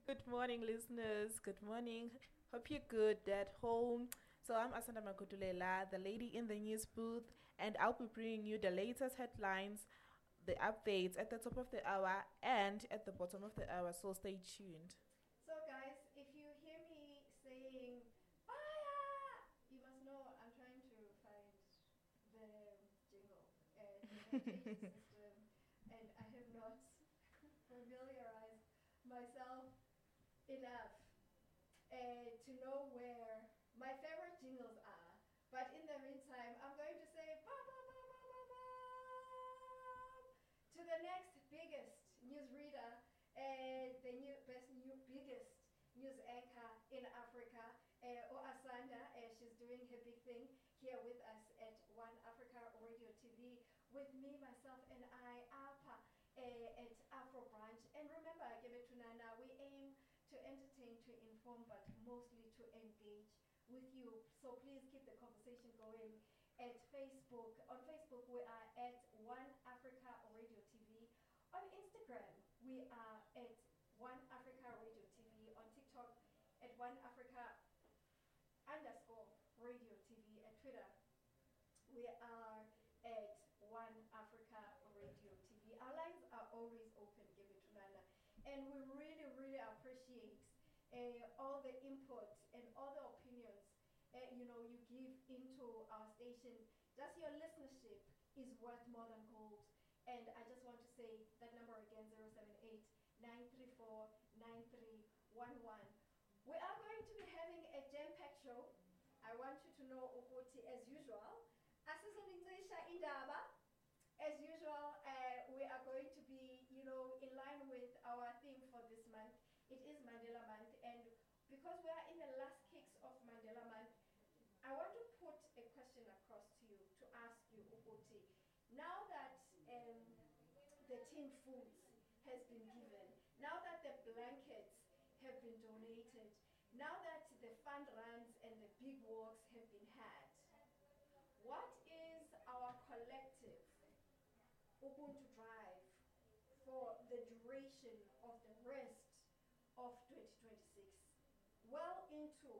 Good morning, listeners. Good morning. Hope you're good at home. So, I'm Asanda Makutulela, the lady in the news booth, and I'll be bringing you the latest headlines, the updates at the top of the hour and at the bottom of the hour. So, stay tuned. So, guys, if you hear me saying fire, you must know I'm trying to find the jingle. And I changed the system, and I have not familiarized myself enough to know where my favorite jingles are. But in the meantime, I'm going to say ba ba ba ba ba ba to the next biggest newsreader, the biggest news anchor in Africa, Asanda. She's doing her big thing here with us at One Africa Radio TV. With me, myself, and I, Apa, at Afro Branch. And remember, Gebetunana, we aim to entertain, to inform, but mostly to engage with you. So please keep the conversation going at Facebook. On Facebook, we are at One Africa Radio TV. On Instagram, we are at One Africa Radio TV. On TikTok, at One Africa underscore Radio TV. At Twitter, we are at One Africa Radio TV. Our lines are always open, give it to Nana. And we really, really appreciate all the input and all the opinions you give into our station. Just your listenership is worth more than gold. And I just want to say that number again, 078 934 9311. We are going to be having a jam-packed show. I want you to know Ukoti as usual. As usual, we are going to be, in line with our theme for this month. It is Mandela Month, and because we are in the last kicks of Mandela Month, I want to put a question across to you, to ask you, Ukoti. Now that the tin foods has been given, now that the blankets have been donated, now that the fund runs and the big walks have been had, what is our collective Ubuntu drive for the duration of the rest of 2026, well into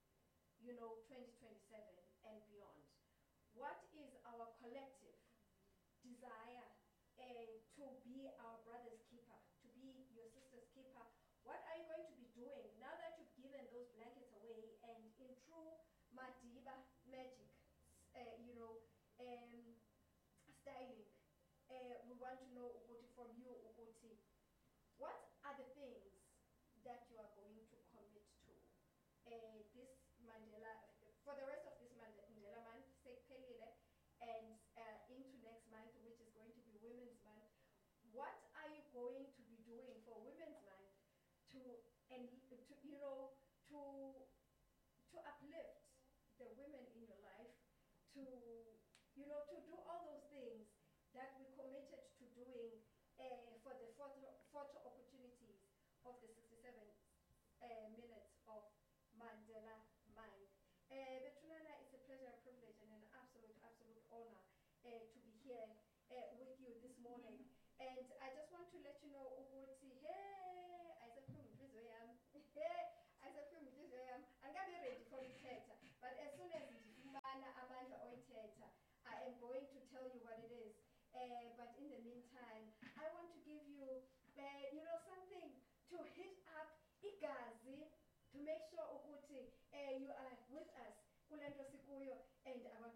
2027 and beyond? What is our collective desire to be our brother's keeper, to be your sister's keeper? What are you going to be doing now that you've given those blankets away? And in true Madiba magic, you know, styling, we want to know Uguti from you, Uguti. What are the things that you are going to commit to this Mandela, for the rest of this Mandela month, say Pelile, and into next month, which is going to be Women's Month? What are you going to be doing for Women's Month to, and to to to uplift the women in your life, to to do all those things that we committed to doing for the photo opportunities of the 67 minutes of Mandela Month. Betunana, it's a pleasure, a privilege, and an absolute honor to be here with you this morning. And I just want to let you know, Uguti, hey, I said, hey, I said, I'm going to be ready for the theater. But as soon as Amanda on theater, I am going to tell you what it is. But in the meantime, I want to give you, something to hit up Igazi, to make sure Uguti, you are with us. Kulento sikuyo and